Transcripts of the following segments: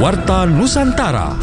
Warta Nusantara.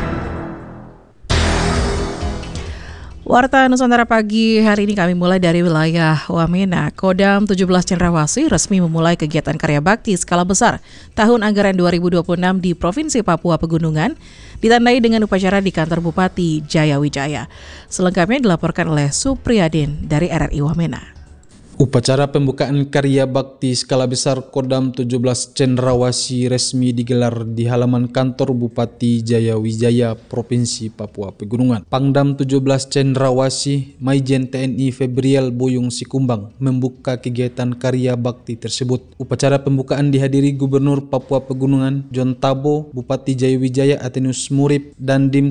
Warta Nusantara pagi hari ini kami mulai dari wilayah Wamena. Kodam 17 Cendrawasih resmi memulai kegiatan karya bakti skala besar tahun anggaran 2026 di Provinsi Papua Pegunungan, ditandai dengan upacara di kantor Bupati Jayawijaya. Selengkapnya dilaporkan oleh Supriyadin dari RRI Wamena. Upacara pembukaan karya bakti skala besar Kodam 17 Cendrawasih resmi digelar di halaman kantor Bupati Jayawijaya, Provinsi Papua Pegunungan. Pangdam 17 Cendrawasih, Maijen TNI Febriel Boyong Sikumbang membuka kegiatan karya bakti tersebut. Upacara pembukaan dihadiri Gubernur Papua Pegunungan John Tabo, Bupati Jayawijaya Atenus Murib, dan Dim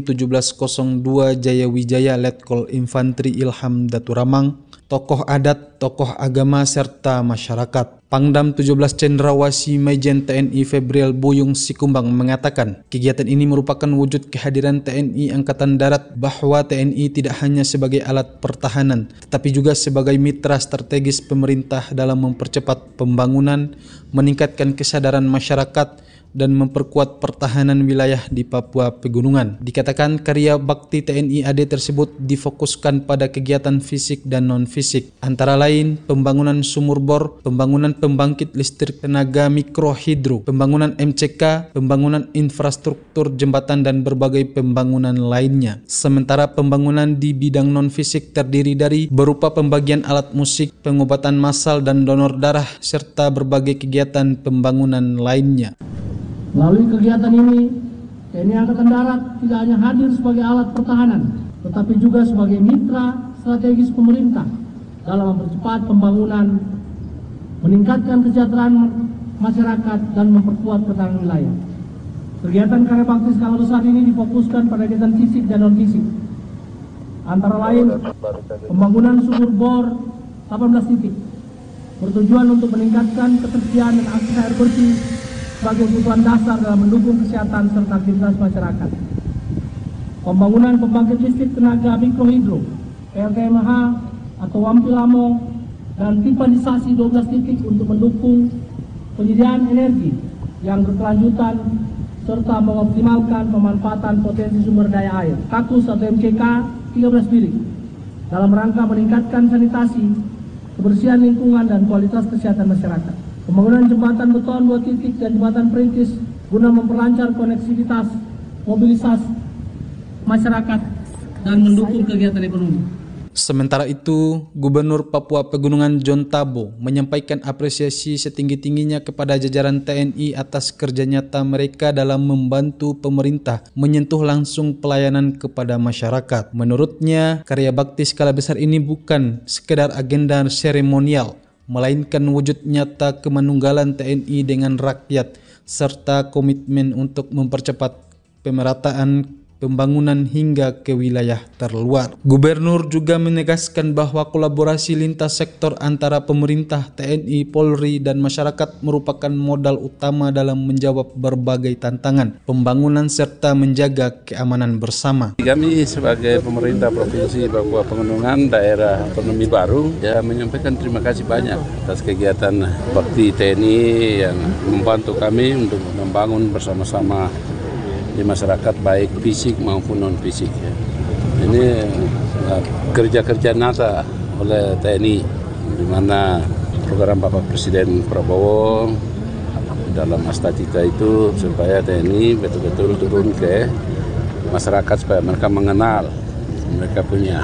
1702 Jayawijaya Letkol Infantri Ilham Daturamang, tokoh adat, tokoh agama, serta masyarakat. Pangdam 17 Cendrawasih Maijen TNI Febriel Boyong Sikumbang mengatakan kegiatan ini merupakan wujud kehadiran TNI Angkatan Darat, bahwa TNI tidak hanya sebagai alat pertahanan tetapi juga sebagai mitra strategis pemerintah dalam mempercepat pembangunan, meningkatkan kesadaran masyarakat, dan memperkuat pertahanan wilayah di Papua Pegunungan. Dikatakan karya bakti TNI AD tersebut difokuskan pada kegiatan fisik dan non-fisik, antara lain pembangunan sumur bor, pembangunan pembangkit listrik tenaga mikrohidro, pembangunan MCK, pembangunan infrastruktur jembatan, dan berbagai pembangunan lainnya. Sementara pembangunan di bidang non-fisik terdiri dari berupa pembagian alat musik, pengobatan massal dan donor darah, serta berbagai kegiatan pembangunan lainnya. Melalui kegiatan ini, TNI Angkatan Darat tidak hanya hadir sebagai alat pertahanan, tetapi juga sebagai mitra strategis pemerintah dalam mempercepat pembangunan, meningkatkan kesejahteraan masyarakat, dan memperkuat pertahanan wilayah. Kegiatan karya bakti skala besar ini difokuskan pada kegiatan fisik dan non-fisik, antara lain pembangunan sumur bor 18 titik, bertujuan untuk meningkatkan ketersediaan dan akses air bersih sebagai kebutuhan dasar dalam mendukung kesehatan serta aktivitas masyarakat. Pembangunan pembangkit listrik tenaga mikrohidro PLTMH atau Wampilamo, dan pipanisasi 12 titik untuk mendukung penyediaan energi yang berkelanjutan serta mengoptimalkan pemanfaatan potensi sumber daya air KAKUS atau MCK 13 bilik dalam rangka meningkatkan sanitasi, kebersihan lingkungan, dan kualitas kesehatan masyarakat. Pembangunan jembatan beton 2 titik dan jembatan perintis guna memperlancar koneksivitas, mobilisasi masyarakat, dan mendukung kegiatan ekonomi. Sementara itu, Gubernur Papua Pegunungan John Tabo menyampaikan apresiasi setinggi-tingginya kepada jajaran TNI atas kerja nyata mereka dalam membantu pemerintah menyentuh langsung pelayanan kepada masyarakat. Menurutnya, karya bakti skala besar ini bukan sekedar agenda seremonial, melainkan wujud nyata kemanunggalan TNI dengan rakyat serta komitmen untuk mempercepat pemerataan pembangunan hingga ke wilayah terluar. Gubernur juga menegaskan bahwa kolaborasi lintas sektor antara pemerintah, TNI, Polri, dan masyarakat merupakan modal utama dalam menjawab berbagai tantangan pembangunan serta menjaga keamanan bersama. Kami sebagai pemerintah Provinsi Papua Pegunungan daerah otonomi baru menyampaikan terima kasih banyak atas kegiatan bakti TNI yang membantu kami untuk membangun bersama-sama di masyarakat, baik fisik maupun non fisik. Ini kerja-kerja nyata oleh TNI, di mana program Bapak Presiden Prabowo dalam Astacita itu supaya TNI betul-betul turun ke masyarakat supaya mereka mengenal, mereka punya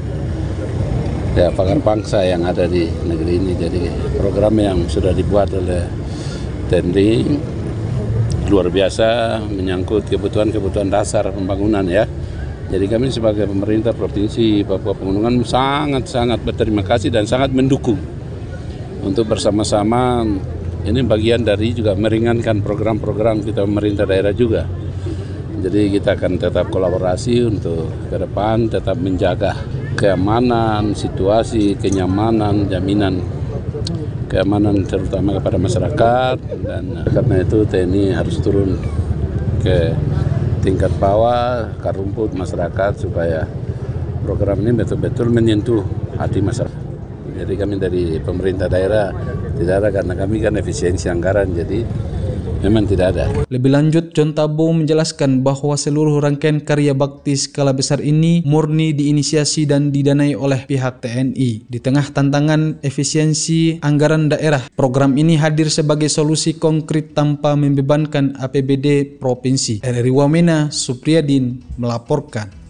pagar bangsa yang ada di negeri ini. Jadi program yang sudah dibuat oleh TNI luar biasa, menyangkut kebutuhan dasar pembangunan ya. Jadi kami sebagai pemerintah Provinsi Papua Pegunungan sangat berterima kasih dan sangat mendukung untuk bersama-sama. Ini bagian dari juga meringankan program-program kita pemerintah daerah juga. Jadi kita akan tetap kolaborasi untuk ke depan, tetap menjaga keamanan, situasi, kenyamanan, jaminan keamanan terutama kepada masyarakat, dan karena itu TNI harus turun ke tingkat bawah, akar rumput masyarakat supaya program ini betul-betul menyentuh hati masyarakat. Jadi kami dari pemerintah daerah tidak ada, karena kami kan efisiensi anggaran, jadi memang tidak ada. Lebih lanjut, John Tabo menjelaskan bahwa seluruh rangkaian karya bakti skala besar ini murni diinisiasi dan didanai oleh pihak TNI. Di tengah tantangan efisiensi anggaran daerah, program ini hadir sebagai solusi konkret tanpa membebankan APBD provinsi. RRI Wamena, Supriyadin melaporkan.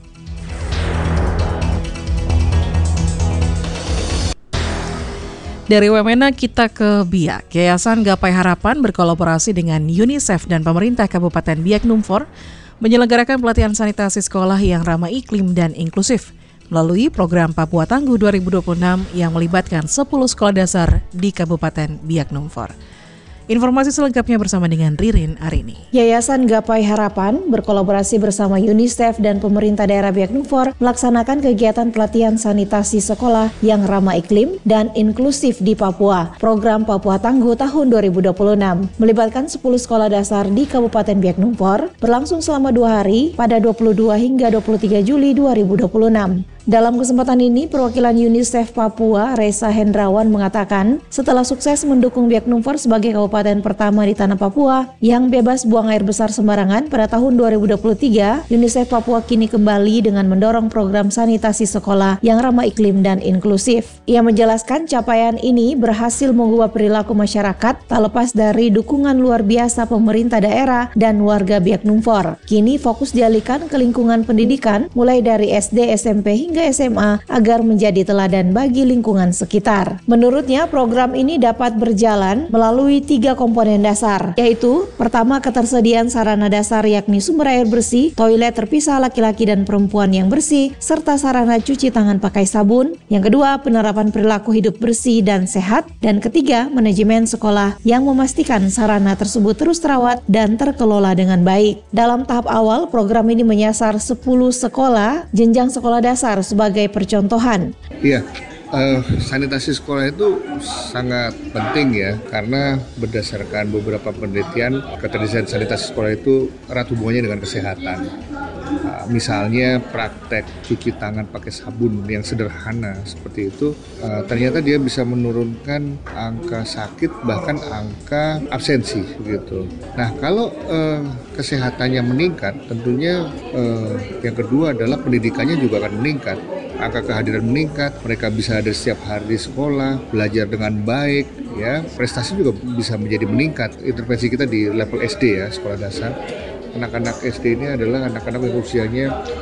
Dari Wamena kita ke Biak. Yayasan Gapai Harapan berkolaborasi dengan UNICEF dan pemerintah Kabupaten Biak Numfor menyelenggarakan pelatihan sanitasi sekolah yang ramah iklim dan inklusif melalui program Papua Tangguh 2026 yang melibatkan 10 sekolah dasar di Kabupaten Biak Numfor. Informasi selengkapnya bersama dengan Ririn Arini. Yayasan Gapai Harapan berkolaborasi bersama UNICEF dan pemerintah daerah Biak Numfor melaksanakan kegiatan pelatihan sanitasi sekolah yang ramah iklim dan inklusif di Papua. Program Papua Tangguh tahun 2026 melibatkan 10 sekolah dasar di Kabupaten Biak Numfor berlangsung selama 2 hari pada 22 hingga 23 Juli 2026. Dalam kesempatan ini, perwakilan UNICEF Papua, Reza Hendrawan mengatakan, setelah sukses mendukung Biak Numfor sebagai kabupaten pertama di tanah Papua yang bebas buang air besar sembarangan pada tahun 2023, UNICEF Papua kini kembali dengan mendorong program sanitasi sekolah yang ramah iklim dan inklusif. Ia menjelaskan capaian ini berhasil mengubah perilaku masyarakat tak lepas dari dukungan luar biasa pemerintah daerah dan warga Biak Numfor. Kini fokus dialihkan ke lingkungan pendidikan mulai dari SD, SMP hingga SMA agar menjadi teladan bagi lingkungan sekitar. Menurutnya, program ini dapat berjalan melalui 3 komponen dasar, yaitu pertama, ketersediaan sarana dasar yakni sumber air bersih, toilet terpisah laki-laki dan perempuan yang bersih, serta sarana cuci tangan pakai sabun. Yang kedua, penerapan perilaku hidup bersih dan sehat. Dan ketiga, manajemen sekolah yang memastikan sarana tersebut terus terawat dan terkelola dengan baik. Dalam tahap awal, program ini menyasar 10 sekolah jenjang sekolah dasar sebagai percontohan. Iya, sanitasi sekolah itu sangat penting ya, karena berdasarkan beberapa penelitian, ketersediaan sanitasi sekolah itu erat hubungannya dengan kesehatan. Misalnya praktek cuci tangan pakai sabun yang sederhana seperti itu, ternyata dia bisa menurunkan angka sakit bahkan angka absensi gitu. Nah, kalau kesehatannya meningkat, tentunya yang kedua adalah pendidikannya juga akan meningkat. Angka kehadiran meningkat, mereka bisa hadir setiap hari di sekolah, belajar dengan baik, ya, prestasi juga bisa menjadi meningkat. Intervensi kita di level SD ya, sekolah dasar. Anak-anak SD ini adalah anak-anak yang usianya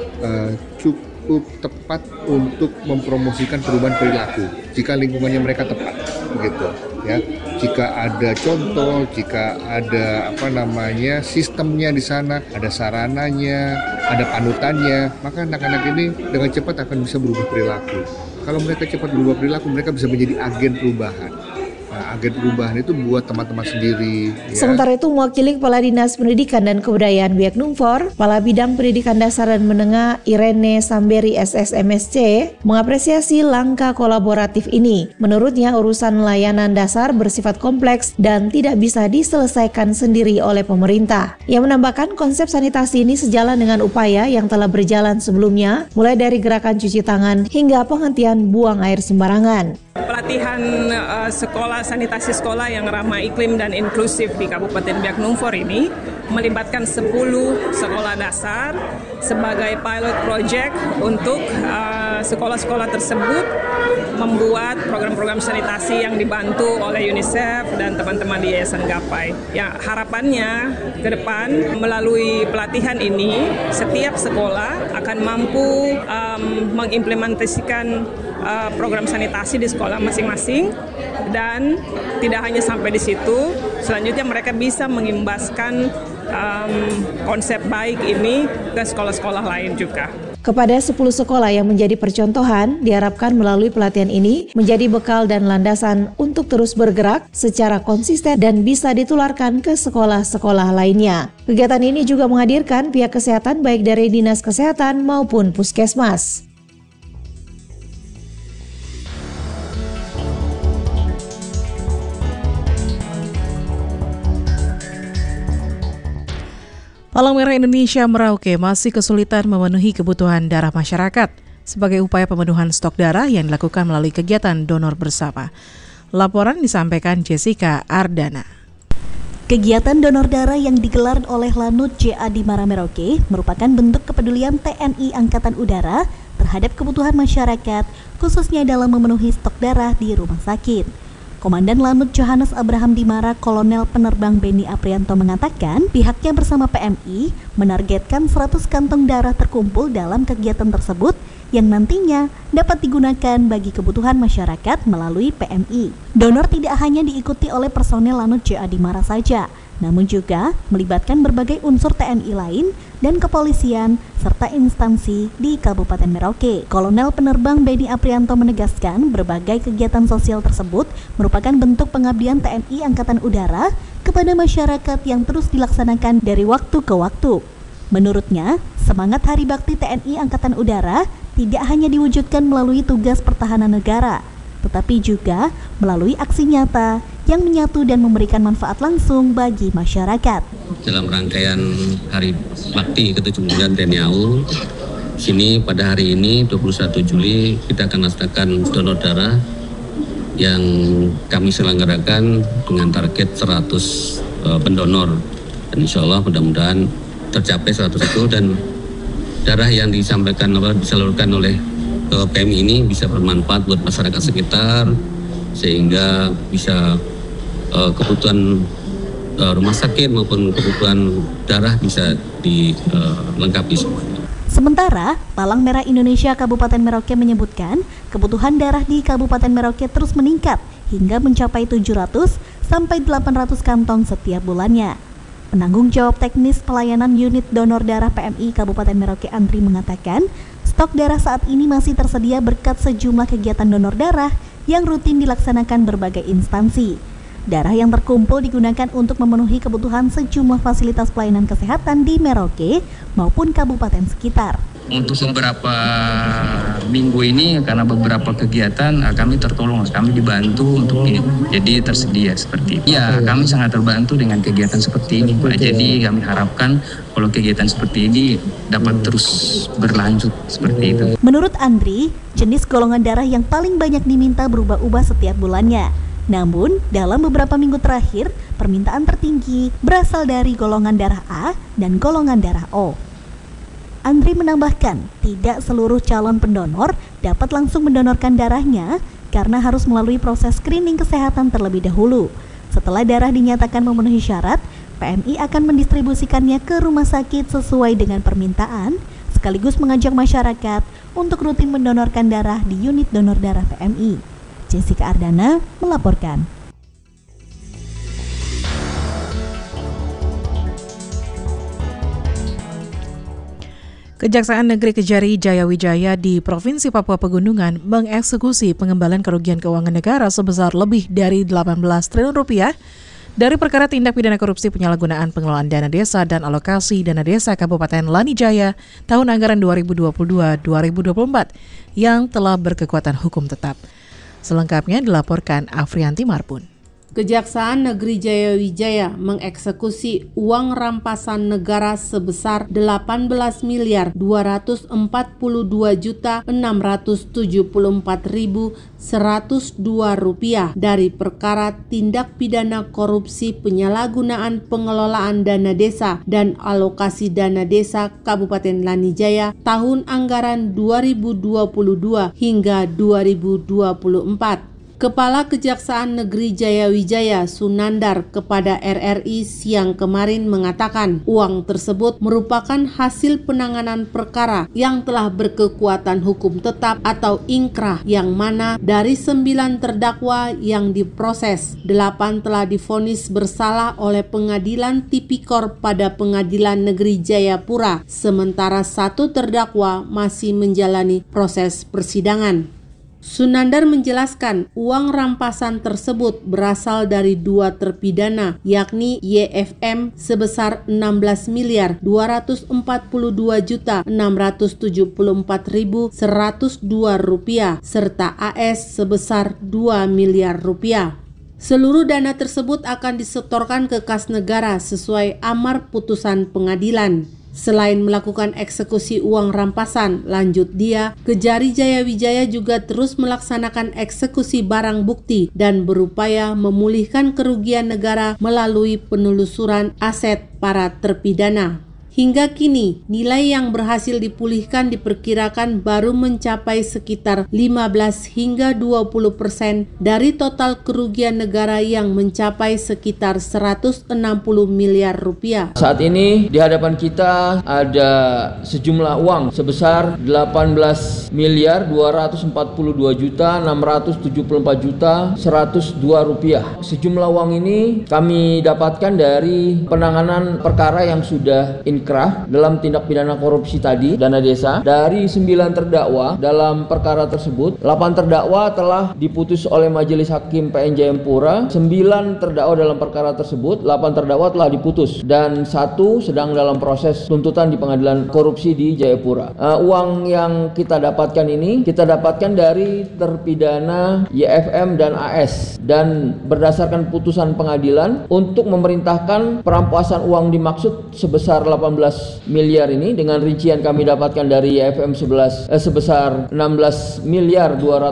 cukup tepat untuk mempromosikan perubahan perilaku jika lingkungannya mereka tepat, begitu ya. Jika ada contoh, jika ada sistemnya di sana, ada sarananya, ada panutannya, maka anak-anak ini dengan cepat akan bisa berubah perilaku. Kalau mereka cepat berubah perilaku, mereka bisa menjadi agen perubahan. Nah, agen perubahan itu buat teman-teman sendiri. Ya. Sementara itu, mewakili Kepala Dinas Pendidikan dan Kebudayaan Biak Numfor, Kepala Bidang Pendidikan Dasar dan Menengah Irene Samberi SSMSC mengapresiasi langkah kolaboratif ini. Menurutnya, urusan layanan dasar bersifat kompleks dan tidak bisa diselesaikan sendiri oleh pemerintah. Ia menambahkan konsep sanitasi ini sejalan dengan upaya yang telah berjalan sebelumnya, mulai dari gerakan cuci tangan hingga penghentian buang air sembarangan. Pelatihan sanitasi sekolah yang ramah iklim dan inklusif di Kabupaten Biak Numfor ini melibatkan 10 sekolah dasar sebagai pilot project untuk sekolah-sekolah tersebut membuat program-program sanitasi yang dibantu oleh UNICEF dan teman-teman di Yayasan Gapai. Ya, harapannya ke depan melalui pelatihan ini setiap sekolah akan mampu mengimplementasikan program sanitasi di sekolah masing-masing, dan tidak hanya sampai di situ, selanjutnya mereka bisa mengimbaskan konsep baik ini ke sekolah-sekolah lain juga. Kepada 10 sekolah yang menjadi percontohan, diharapkan melalui pelatihan ini menjadi bekal dan landasan untuk terus bergerak secara konsisten dan bisa ditularkan ke sekolah-sekolah lainnya. Kegiatan ini juga menghadirkan pihak kesehatan baik dari Dinas Kesehatan maupun Puskesmas. Palang Merah Indonesia Merauke masih kesulitan memenuhi kebutuhan darah masyarakat sebagai upaya pemenuhan stok darah yang dilakukan melalui kegiatan donor bersama. Laporan disampaikan Jessica Ardana. Kegiatan donor darah yang digelar oleh Lanut JA di Merauke merupakan bentuk kepedulian TNI Angkatan Udara terhadap kebutuhan masyarakat, khususnya dalam memenuhi stok darah di rumah sakit. Komandan Lanut Johannes Abraham Dimara, Kolonel Penerbang Beni Aprianto mengatakan pihaknya bersama PMI menargetkan 100 kantong darah terkumpul dalam kegiatan tersebut yang nantinya dapat digunakan bagi kebutuhan masyarakat melalui PMI. Donor tidak hanya diikuti oleh personel Lanut JA Dimara saja, namun juga melibatkan berbagai unsur TNI lain dan kepolisian serta instansi di Kabupaten Merauke. Kolonel Penerbang Beni Aprianto menegaskan berbagai kegiatan sosial tersebut merupakan bentuk pengabdian TNI Angkatan Udara kepada masyarakat yang terus dilaksanakan dari waktu ke waktu. Menurutnya, semangat Hari Bakti TNI Angkatan Udara tidak hanya diwujudkan melalui tugas pertahanan negara, tetapi juga melalui aksi nyata yang menyatu dan memberikan manfaat langsung bagi masyarakat. Dalam rangkaian Hari Bakti ke-79 TNI AU, sini pada hari ini 21 Juli kita akan laksanakan donor darah yang kami selenggarakan dengan target 100 pendonor. Dan insya Allah mudah-mudahan tercapai 100 itu, dan darah yang disalurkan oleh PMI ini bisa bermanfaat buat masyarakat sekitar, sehingga bisa kebutuhan rumah sakit maupun kebutuhan darah bisa dilengkapi semuanya. Sementara, Palang Merah Indonesia Kabupaten Merauke menyebutkan kebutuhan darah di Kabupaten Merauke terus meningkat hingga mencapai 700 sampai 800 kantong setiap bulannya. Penanggung jawab teknis pelayanan unit donor darah PMI Kabupaten Merauke Andri mengatakan, stok darah saat ini masih tersedia berkat sejumlah kegiatan donor darah yang rutin dilaksanakan berbagai instansi. Darah yang terkumpul digunakan untuk memenuhi kebutuhan sejumlah fasilitas pelayanan kesehatan di Merauke maupun kabupaten sekitar. Untuk beberapa minggu ini karena beberapa kegiatan kami tertolong, kami dibantu untuk ini, jadi tersedia seperti itu. Ya, kami sangat terbantu dengan kegiatan seperti ini, Pak. Jadi kami harapkan kalau kegiatan seperti ini dapat terus berlanjut seperti itu. Menurut Andri, jenis golongan darah yang paling banyak diminta berubah-ubah setiap bulannya. Namun, dalam beberapa minggu terakhir, permintaan tertinggi berasal dari golongan darah A dan golongan darah O. Andri menambahkan, tidak seluruh calon pendonor dapat langsung mendonorkan darahnya karena harus melalui proses screening kesehatan terlebih dahulu. Setelah darah dinyatakan memenuhi syarat, PMI akan mendistribusikannya ke rumah sakit sesuai dengan permintaan, sekaligus mengajak masyarakat untuk rutin mendonorkan darah di unit donor darah PMI. Jessica Ardana melaporkan. Kejaksaan Negeri Kejari Jayawijaya di Provinsi Papua Pegunungan mengeksekusi pengembalian kerugian keuangan negara sebesar lebih dari 18 triliun rupiah dari perkara tindak pidana korupsi penyalahgunaan pengelolaan dana desa dan alokasi dana desa Kabupaten Lanijaya tahun anggaran 2022-2024 yang telah berkekuatan hukum tetap. Selengkapnya dilaporkan Afrianti Marpun. Kejaksaan Negeri Jayawijaya mengeksekusi uang rampasan negara sebesar 18.242.674.102 rupiah dari perkara tindak pidana korupsi penyalahgunaan pengelolaan dana desa dan alokasi dana desa Kabupaten Lanijaya tahun anggaran 2022 hingga 2024. Kepala Kejaksaan Negeri Jayawijaya Sunandar kepada RRI siang kemarin mengatakan uang tersebut merupakan hasil penanganan perkara yang telah berkekuatan hukum tetap atau inkrah, yang mana dari 9 terdakwa yang diproses, 8 telah divonis bersalah oleh Pengadilan Tipikor pada Pengadilan Negeri Jayapura, sementara 1 terdakwa masih menjalani proses persidangan. Sunandar menjelaskan uang rampasan tersebut berasal dari 2 terpidana, yakni YFM sebesar 16.242.674.102 rupiah serta AS sebesar 2 miliar rupiah. Seluruh dana tersebut akan disetorkan ke kas negara sesuai amar putusan pengadilan. Selain melakukan eksekusi uang rampasan, lanjut dia, Kejari Jayawijaya juga terus melaksanakan eksekusi barang bukti dan berupaya memulihkan kerugian negara melalui penelusuran aset para terpidana. Hingga kini, nilai yang berhasil dipulihkan diperkirakan baru mencapai sekitar 15 hingga 20% dari total kerugian negara yang mencapai sekitar 160 miliar rupiah. Saat ini di hadapan kita ada sejumlah uang sebesar 18 miliar 242 juta 674 juta 102 rupiah. Sejumlah uang ini kami dapatkan dari penanganan perkara yang sudah dalam tindak pidana korupsi tadi, dana desa. Dari 9 terdakwa dalam perkara tersebut, 8 terdakwa telah diputus oleh Majelis Hakim PN Jayapura, 9 terdakwa dalam perkara tersebut, 8 terdakwa telah diputus, dan 1 sedang dalam proses tuntutan di Pengadilan Korupsi di Jayapura. Uang yang kita dapatkan ini, kita dapatkan dari terpidana YFM dan AS, dan berdasarkan putusan pengadilan untuk memerintahkan perampasan uang dimaksud sebesar 18 miliar ini, dengan rincian kami dapatkan dari YFM sebesar 16 miliar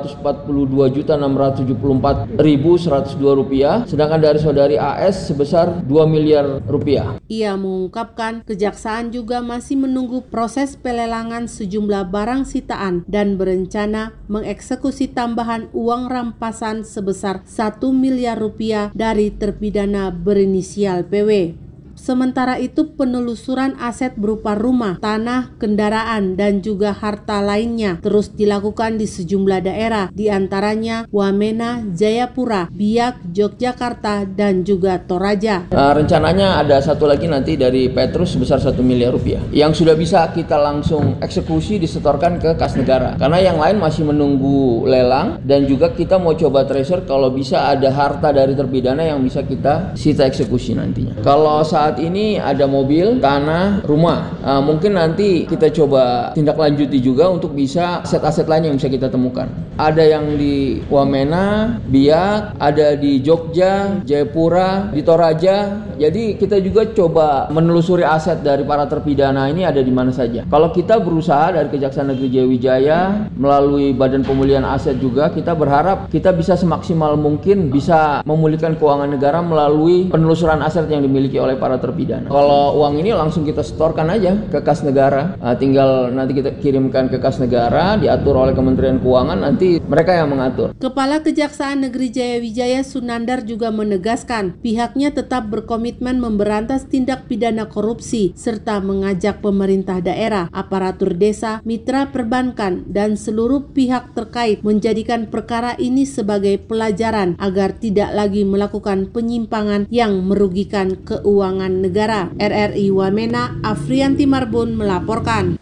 242 juta 674 ribu 102 rupiah, sedangkan dari saudari AS sebesar 2 miliar rupiah. Ia mengungkapkan kejaksaan juga masih menunggu proses pelelangan sejumlah barang sitaan dan berencana mengeksekusi tambahan uang rampasan sebesar 1 miliar rupiah dari terpidana berinisial PW. Sementara itu, penelusuran aset berupa rumah, tanah, kendaraan, dan juga harta lainnya terus dilakukan di sejumlah daerah, di antaranya Wamena, Jayapura, Biak, Yogyakarta, dan juga Toraja. Rencananya ada satu lagi nanti dari Petrus sebesar 1 miliar rupiah yang sudah bisa kita langsung eksekusi disetorkan ke kas negara, karena yang lain masih menunggu lelang, dan juga kita mau coba tracer kalau bisa ada harta dari terpidana yang bisa kita sita eksekusi nantinya. Kalau saat ini ada mobil, tanah, rumah. Mungkin nanti kita coba tindak lanjuti juga untuk bisa aset-aset lain yang bisa kita temukan. Ada yang di Wamena, Biak, ada di Jogja, Jayapura, di Toraja. Jadi kita juga coba menelusuri aset dari para terpidana ini ada di mana saja. Kalau kita berusaha dari Kejaksaan Negeri Jayawijaya melalui Badan Pemulihan Aset juga, kita berharap kita bisa semaksimal mungkin bisa memulihkan keuangan negara melalui penelusuran aset yang dimiliki oleh para terpidana. Kalau uang ini langsung kita setorkan aja ke kas negara, tinggal nanti kita kirimkan ke kas negara, diatur oleh Kementerian Keuangan, nanti mereka yang mengatur. Kepala Kejaksaan Negeri Jayawijaya Sunandar juga menegaskan pihaknya tetap berkomitmen memberantas tindak pidana korupsi serta mengajak pemerintah daerah, aparatur desa, mitra perbankan, dan seluruh pihak terkait menjadikan perkara ini sebagai pelajaran agar tidak lagi melakukan penyimpangan yang merugikan keuangan negara. RRI Wamena, Afrianti Marbun melaporkan.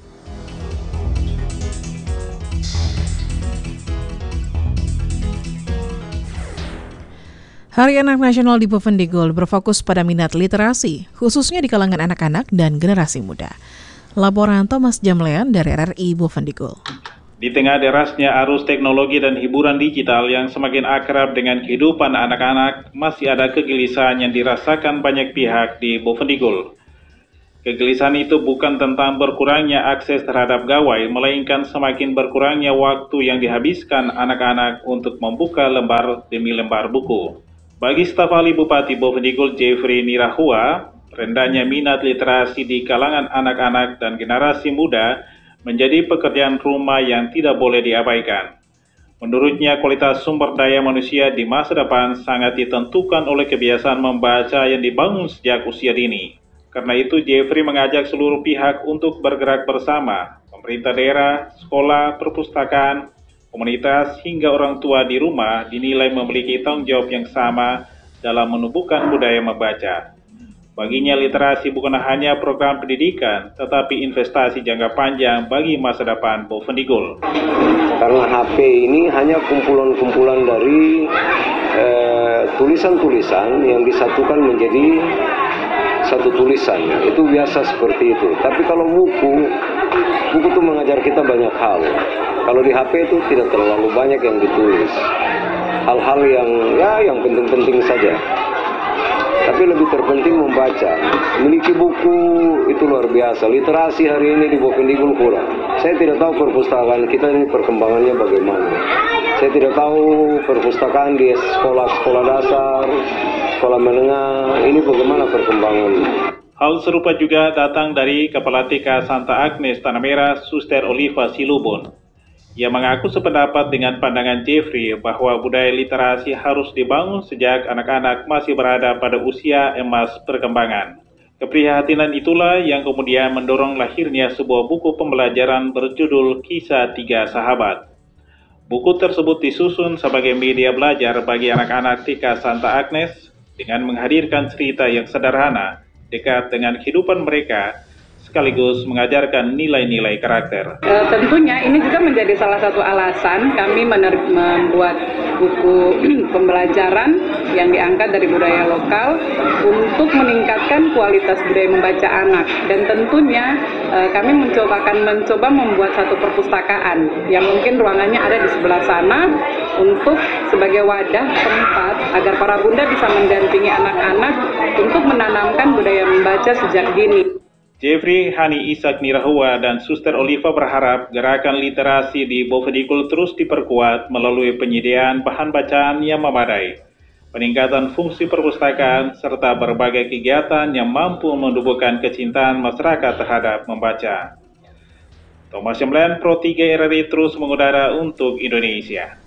Hari Anak Nasional di Bovendigul berfokus pada minat literasi, khususnya di kalangan anak-anak dan generasi muda. Laporan Thomas Jamlean dari RRI Bovendigul. Di tengah derasnya arus teknologi dan hiburan digital yang semakin akrab dengan kehidupan anak-anak, masih ada kegelisahan yang dirasakan banyak pihak di Bovendigul. Kegelisahan itu bukan tentang berkurangnya akses terhadap gawai, melainkan semakin berkurangnya waktu yang dihabiskan anak-anak untuk membuka lembar demi lembar buku. Bagi staf ahli Bupati Bovendigul Jeffrey Nirahua, rendahnya minat literasi di kalangan anak-anak dan generasi muda menjadi pekerjaan rumah yang tidak boleh diabaikan. Menurutnya, kualitas sumber daya manusia di masa depan sangat ditentukan oleh kebiasaan membaca yang dibangun sejak usia dini. Karena itu, Jeffrey mengajak seluruh pihak untuk bergerak bersama, pemerintah daerah, sekolah, perpustakaan, komunitas, hingga orang tua di rumah dinilai memiliki tanggung jawab yang sama dalam menumbuhkan budaya membaca. Baginya, literasi bukan hanya program pendidikan, tetapi investasi jangka panjang bagi masa depan Bovendigul. Karena HP ini hanya kumpulan-kumpulan dari tulisan-tulisan yang disatukan menjadi satu tulisan. Itu biasa seperti itu. Tapi kalau buku itu mengajar kita banyak hal. Kalau di HP itu tidak terlalu banyak yang ditulis. Hal-hal yang penting-penting saja. Tapi lebih terpenting membaca. Memiliki buku itu luar biasa. Literasi hari ini di Bovendigul kurang. Saya tidak tahu perpustakaan kita ini perkembangannya bagaimana. Saya tidak tahu perpustakaan di sekolah-sekolah dasar, sekolah menengah, ini bagaimana perkembangannya. Hal serupa juga datang dari Kepala TK Santa Agnes Tanah Merah, Suster Oliva Silubon. Ia mengaku sependapat dengan pandangan Jeffrey bahwa budaya literasi harus dibangun sejak anak-anak masih berada pada usia emas perkembangan. Keprihatinan itulah yang kemudian mendorong lahirnya sebuah buku pembelajaran berjudul Kisah Tiga Sahabat. Buku tersebut disusun sebagai media belajar bagi anak-anak TK Santa Agnes dengan menghadirkan cerita yang sederhana, dekat dengan kehidupan mereka, sekaligus mengajarkan nilai-nilai karakter. Tentunya ini juga menjadi salah satu alasan kami membuat buku pembelajaran yang diangkat dari budaya lokal untuk meningkatkan kualitas budaya membaca anak. Dan tentunya kami mencoba membuat satu perpustakaan yang mungkin ruangannya ada di sebelah sana untuk sebagai wadah tempat agar para bunda bisa mendampingi anak-anak untuk menanamkan budaya membaca sejak dini. Jeffrey Hani Ishak Nirahua dan Suster Oliva berharap gerakan literasi di Bovendigul terus diperkuat melalui penyediaan bahan bacaan yang memadai, peningkatan fungsi perpustakaan, serta berbagai kegiatan yang mampu menumbuhkan kecintaan masyarakat terhadap membaca. Thomas Yamlan, Pro 3 RRI terus mengudara untuk Indonesia.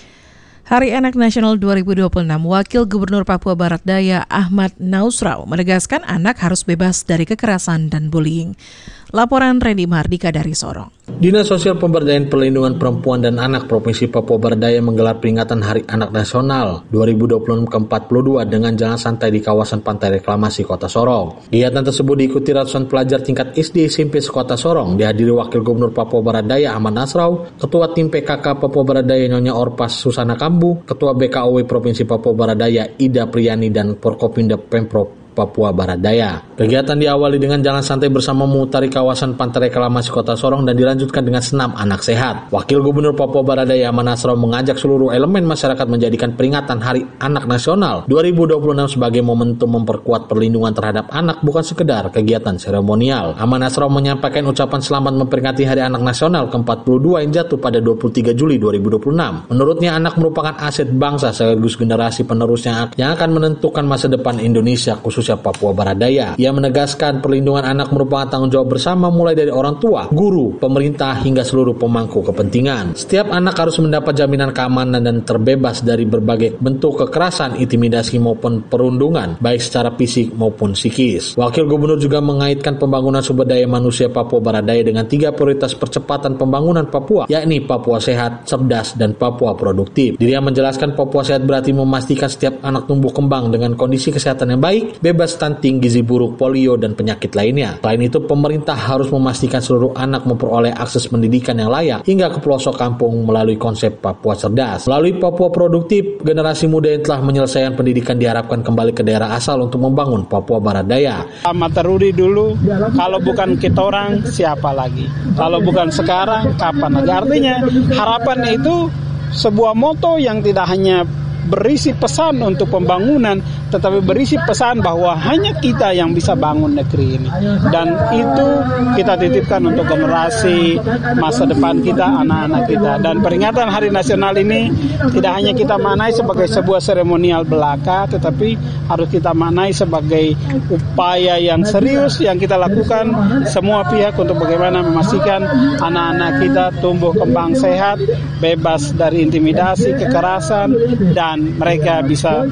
Hari Anak Nasional 2026, Wakil Gubernur Papua Barat Daya Ahmad Nausrau menegaskan anak harus bebas dari kekerasan dan bullying. Laporan Randy Mardika dari Sorong. Dinas Sosial Pemberdayaan Perlindungan Perempuan dan Anak Provinsi Papua Barat Daya menggelar peringatan Hari Anak Nasional 2026 ke-42 dengan jalan santai di kawasan Pantai Reklamasi Kota Sorong. Kegiatan tersebut diikuti ratusan pelajar tingkat SD SMP sekota Sorong, dihadiri Wakil Gubernur Papua Barat Daya Ahmad Nausrau, Ketua Tim PKK Papua Barat Daya Nyonya Orpas Susana Kambu, Ketua BKOW Provinsi Papua Barat Daya Ida Priyani dan Forkopimda Pemprov Papua Barat Daya. Kegiatan diawali dengan jalan santai bersama memutari kawasan Pantai Reklamasi Kota Sorong dan dilanjutkan dengan senam anak sehat. Wakil Gubernur Papua Barat Daya Ahmad Nausrau mengajak seluruh elemen masyarakat menjadikan peringatan Hari Anak Nasional 2026 sebagai momentum memperkuat perlindungan terhadap anak, bukan sekedar kegiatan seremonial. Ahmad Nausrau menyampaikan ucapan selamat memperingati Hari Anak Nasional ke-42 yang jatuh pada 23 Juli 2026. Menurutnya anak merupakan aset bangsa sekaligus generasi penerusnya yang akan menentukan masa depan Indonesia, khususnya Papua Barat Daya. Ia menegaskan perlindungan anak merupakan tanggung jawab bersama mulai dari orang tua, guru, pemerintah hingga seluruh pemangku kepentingan. Setiap anak harus mendapat jaminan keamanan dan terbebas dari berbagai bentuk kekerasan, intimidasi maupun perundungan, baik secara fisik maupun psikis. Wakil Gubernur juga mengaitkan pembangunan sumber daya manusia Papua Barat Daya dengan 3 prioritas percepatan pembangunan Papua, yakni Papua Sehat, Cerdas, dan Papua Produktif. Dirinya menjelaskan Papua Sehat berarti memastikan setiap anak tumbuh kembang dengan kondisi kesehatan yang baik, bebas stunting, gizi buruk, polio, dan penyakit lainnya. Selain itu, pemerintah harus memastikan seluruh anak memperoleh akses pendidikan yang layak hingga ke pelosok kampung melalui konsep Papua Cerdas. Melalui Papua Produktif, generasi muda yang telah menyelesaikan pendidikan diharapkan kembali ke daerah asal untuk membangun Papua Barat Daya. Mata Rudi dulu, kalau bukan kita orang, siapa lagi? Kalau bukan sekarang, kapan lagi? Artinya, harapan itu sebuah moto yang tidak hanya berisi pesan untuk pembangunan, tetapi berisi pesan bahwa hanya kita yang bisa bangun negeri ini, dan itu kita titipkan untuk generasi masa depan kita, anak-anak kita. Dan peringatan Hari Nasional ini tidak hanya kita maknai sebagai sebuah seremonial belaka, tetapi harus kita maknai sebagai upaya yang serius yang kita lakukan semua pihak untuk bagaimana memastikan anak-anak kita tumbuh kembang sehat, bebas dari intimidasi, kekerasan, dan mereka bisa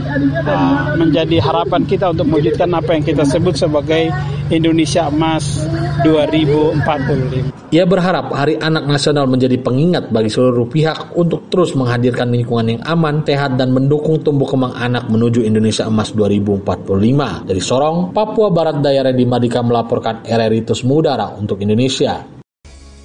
menjadi harapan kita untuk mewujudkan apa yang kita sebut sebagai Indonesia Emas 2045. Ia berharap Hari Anak Nasional menjadi pengingat bagi seluruh pihak untuk terus menghadirkan lingkungan yang aman, sehat, dan mendukung tumbuh kembang anak menuju Indonesia Emas 2045. Dari Sorong, Papua Barat Daya, Randy Mardika melaporkan RRI Terus Mengudara untuk Indonesia.